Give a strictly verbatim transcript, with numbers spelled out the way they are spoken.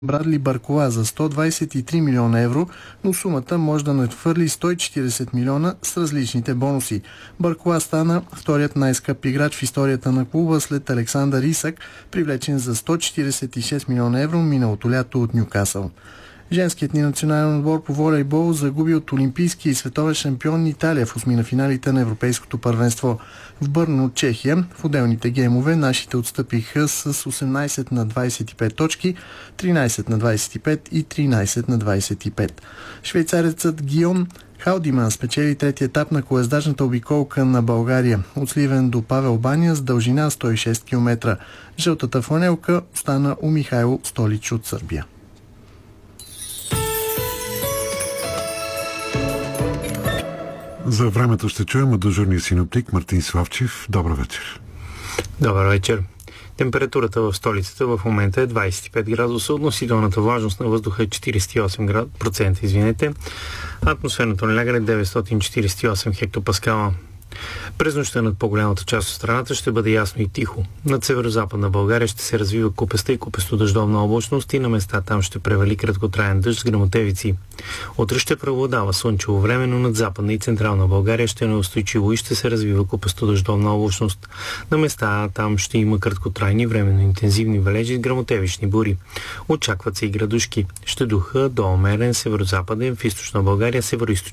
Брадли Баркола за сто двадесет и три милиона евро, но сумата може да надхвърли сто и четиридесет милиона с различните бонуси. Баркола стана вторият най-скъп играч в историята на клуба след Александър Исак, привлечен за сто четиридесет и шест милиона евро миналото лято от Нюкасъл. Женският ни национален отбор по волейбол загуби от олимпийски и световен шампион Италия в осми на финалите на Европейското първенство. В Бърно, Чехия, в отделните геймове нашите отстъпиха с осемнадесет на двадесет и пет точки, тринадесет на двадесет и пет и тринадесет на двадесет и пет. Швейцарецът Гион Халдиман спечели третия етап на колездажната обиколка на България от Сливен до Павел баня с дължина сто и шест километра. Жълтата фланелка остана у Михайло Столич от Сърбия. За времето ще чуем от дежурния синоптик Мартин Славчев. Добър вечер. Добър вечер. Температурата в столицата в момента е двадесет и пет градуса, относителната влажност на въздуха е четиридесет и осем процента, извинете. Атмосферното налягане е деветстотин четиридесет и осем хектопаскала. През нощта над по-голямата част от страната ще бъде ясно и тихо. Над северо-западна България ще се развива купеста и купесто-дъждовна облачност и на места там ще превали краткотраен дъжд с гръмотевици. Утре ще преобладава слънчево време, но над западна и централна България ще е неустойчиво и ще се развива купесто-дъждовна облачност. На места там ще има краткотрайни временно интензивни валежи с гръмотевични бури. Очакват се и градушки. Ще духа до умерен северо-западен, в източна България северо-источен